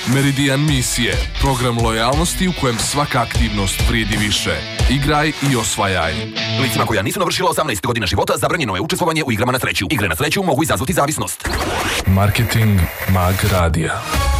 Meridian misije, program lojalnosti u kojem svaka aktivnost vrijedi više. Igraj i osvajaj. Licima koja nisu navršila 18 godina života zabranjeno je učestvovanje u igrama na sreću. Igre na sreću mogu izazvati zavisnost. Marketing Mag Radija.